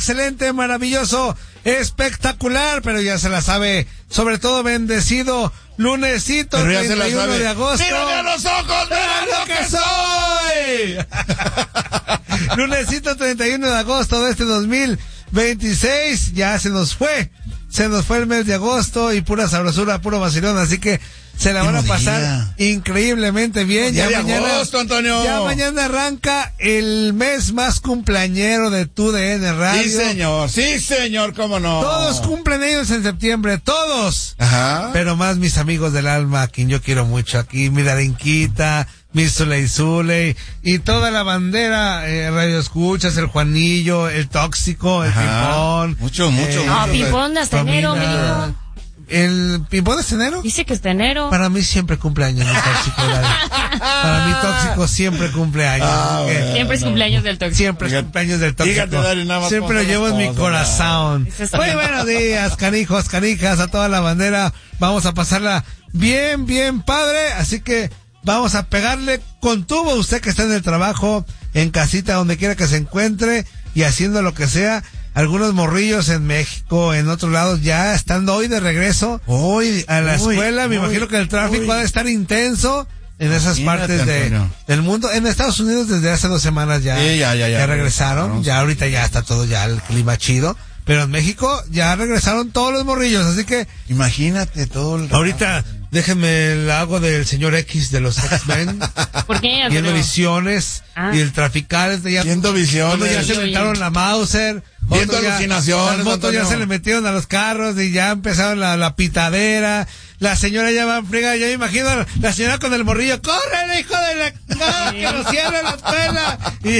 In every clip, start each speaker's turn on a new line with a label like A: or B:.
A: excelente, maravilloso, espectacular, pero ya se la sabe, sobre todo bendecido lunesito,
B: pero ya
A: 31 de agosto.
B: ¡Mírame a los ojos!
A: ¡Mira lo que soy! Lunesito 31 de agosto de este 2026, ya se nos fue el mes de agosto y pura sabrosura, puro vacilón, así que se la van a pasar increíblemente bien.
B: Ya mañana, agosto, Antonio.
A: Ya mañana arranca el mes más cumpleañero de TUDN Radio.
B: Sí señor, cómo no.
A: Todos cumplen ellos en septiembre, todos.
B: Ajá.
A: Pero más mis amigos del alma, a quien yo quiero mucho aquí, mi Darinquita, mi Zuley, y toda la bandera, Radio Escuchas, el Juanillo, el Tóxico, el Pimpón.
B: Mucho.
C: Pimpón hasta enero, me dijo.
A: ¿El Pimpón es enero?
C: Dice que está enero.
A: Para mí siempre cumpleaños mi Tóxico. Para mí Tóxico siempre cumpleaños.
C: Siempre es cumpleaños del Tóxico.
A: Siempre es cumpleaños del Tóxico.
B: Dígate, Dari, nada más
A: siempre lo llevo en mi corazón. Muy buenos días, canijos, canijas, a toda la bandera. Vamos a pasarla bien, bien padre. Así que vamos a pegarle con tubo, usted que está en el trabajo, en casita, donde quiera que se encuentre y haciendo lo que sea. Algunos morrillos en México, en otros lados, ya estando hoy de regreso a la escuela. Me imagino que el tráfico va a estar intenso en esas partes del mundo. En Estados Unidos desde hace 2 semanas ya regresaron. Ya ahorita ya está todo ya el clima chido. Pero en México ya regresaron todos los morrillos, así que
B: imagínate todo el
A: ahorita déjenme el hago del señor X de los X-Men.
C: ¿Por qué?
A: Viendo visiones y el trafical
B: viendo visiones.
A: Ya se inventaron la Mauser.
B: Viendo alucinaciones.
A: Las motos ya se le metieron a los carros y ya empezaron la pitadera. La señora ya va a fregar, ya me imagino la señora con el morrillo. ¡Corre, hijo de la... ¡No, que nos cierre la escuela!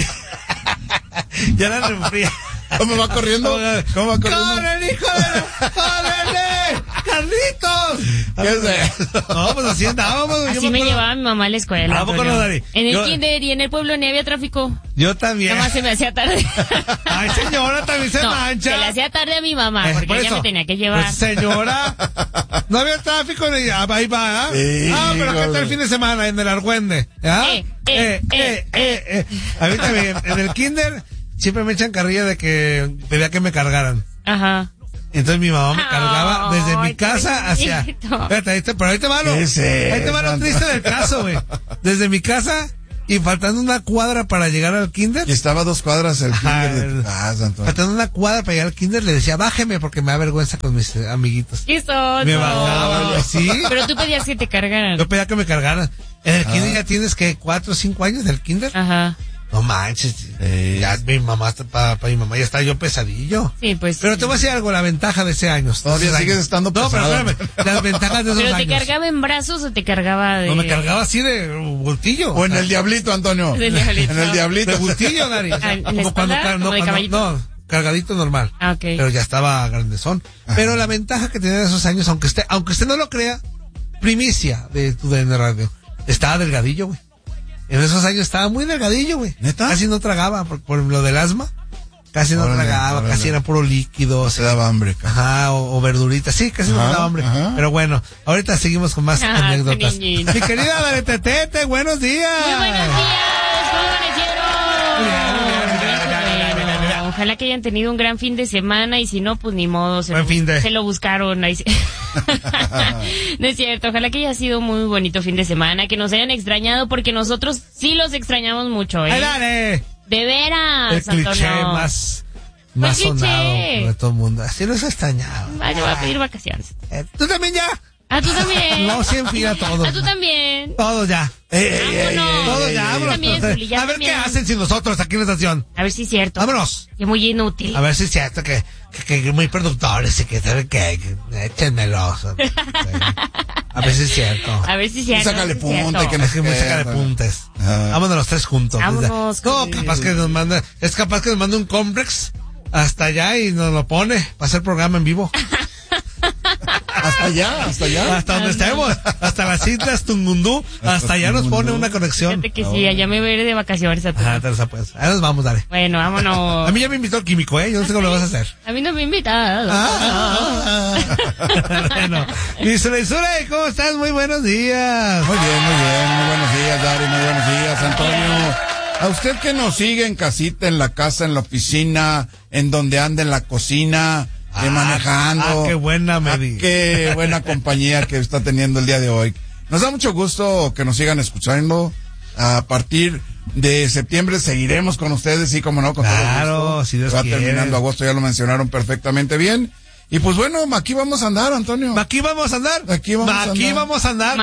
A: Y ya la enfría.
B: ¿Cómo va corriendo?
A: ¡Corre, hijo de la... ¡Córrele! ¡Carlitos!
B: ¿Qué es eso?
A: No, pues así andábamos.
C: Así me llevaba mi mamá a la escuela.
A: ¿A poco no, Dari?
C: En el kinder y en el pueblo ni había tráfico.
A: Yo también.
C: Nada más se me hacía tarde.
A: Ay, señora, también se mancha.
C: Se le hacía tarde a mi mamá, porque ella me tenía que llevar.
A: Pues, señora, no había tráfico, ahí va,
B: Sí,
A: pero ¿qué tal el fin de semana en el Argüende? A mí también, en el kinder siempre me echan carrilla de que pedía que me cargaran.
C: Ajá.
A: Entonces mi mamá me cargaba desde mi casa hacia... Espérate, pero ahí te va lo triste del caso, güey. Desde mi casa y faltando una cuadra para llegar al kinder.
B: Y estaba 2 cuadras el kinder de tu casa, Antonio.
A: Faltando una cuadra para llegar al kinder, le decía, bájeme porque me da vergüenza con mis amiguitos.
C: ¿Qué sonso?
A: Me bajaba, sí.
C: Pero tú pedías que te cargaran.
A: Yo pedía que me cargaran. En el kinder ya tienes que 4 o 5 años del kinder.
C: Ajá.
A: No manches, ya mi mamá, para mi mamá ya está yo pesadillo.
C: Sí, pues.
A: Pero te voy a decir algo, la ventaja de ese año.
B: Todavía sigues estando pesado.
A: No, pero espérame, las ventajas de esos
C: ¿Pero
A: años.
C: te cargaba en brazos o te cargaba de...?
A: No, me cargaba así de bultillo.
B: O en el diablito, Antonio.
C: Del diablito.
B: En el diablito.
A: De bultillo, Dari.
C: Como cuando
A: no, cargadito normal.
C: Ah, ok.
A: Pero ya estaba grandezón. Pero la ventaja que tenía de esos años, aunque usted no lo crea, primicia de TUDN Radio, estaba delgadillo, güey. En esos años estaba muy delgadillo, güey.
B: ¿Neta?
A: Casi no tragaba por lo del asma. Casi no tragaba, casi era puro líquido.
B: Se daba hambre.
A: Ajá, o verduritas. Sí, casi no me daba hambre. Pero bueno, ahorita seguimos con más anécdotas. Mi querida Daretetete, buenos días.
C: Muy buenos días, ¿cómo amanecieron? Ojalá que hayan tenido un gran fin de semana y si no, pues ni modo, se lo buscaron. Ahí no es cierto, ojalá que haya sido un muy bonito fin de semana, que nos hayan extrañado porque nosotros sí los extrañamos mucho, ¿eh?
A: ¡Ay, dale!
C: De veras,
A: el cliché
C: Antonio.
A: más sonado de todo el mundo. Así los extrañaba.
C: Vaya, voy a pedir vacaciones.
A: ¿Tú también ya?
C: ¿A tú también?
A: No, sí, en fila todos.
C: ¿A tú también?
A: Todos ya. Todos ya, vámonos. A ver qué hacen sin nosotros aquí en la estación.
C: A ver si es cierto.
A: Vámonos.
C: Que muy inútil.
A: A ver si es cierto que muy productores y que saben que échenmelos. A ver si es cierto.
C: A ver si es cierto.
B: Sácale punta y que
A: es que muy sácale puntes. Vámonos los 3 juntos.
C: Vámonos.
A: No, capaz que nos manda un complex hasta allá y nos lo pone para hacer programa en vivo.
B: Hasta allá.
A: Hasta donde estemos, hasta las islas Tungundú, hasta allá nos pone una conexión.
C: Fíjate que sí, allá me voy a ir de vacaciones a tu.
A: Pues, ahí nos vamos, dale.
C: Bueno, vámonos.
A: A mí ya me invitó el químico, yo no sé cómo lo vas a hacer.
C: A mí no me invitado.
A: Bueno, mi Zuley, ¿cómo estás? Muy buenos días.
B: Muy bien, muy buenos días, Dari, muy buenos días, Antonio. A usted que nos sigue en casita, en la casa, en la oficina, en donde anda en la cocina, manejando.
A: Qué buena medida.
B: Qué buena compañía que está teniendo el día de hoy. Nos da mucho gusto que nos sigan escuchando. A partir de septiembre seguiremos con ustedes, sí, como no, con todo gusto.
A: Si Dios quiere.
B: Va terminando agosto, ya lo mencionaron perfectamente bien. Y pues bueno, aquí vamos a andar, Antonio.
A: Aquí vamos a andar.
B: Aquí vamos a andar.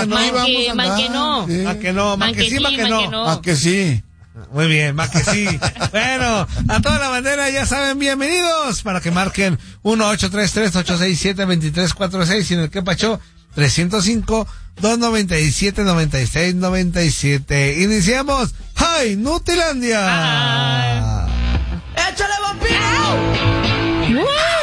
A: ¿Cómo que sí? Muy bien, más que sí. Bueno, a toda la bandera ya saben, bienvenidos para que marquen 1-833-867-2346 y en el que pachó 305-297-9697. Iniciamos. ¡Hi, Nutilandia!
D: ¡Échale, vampiro!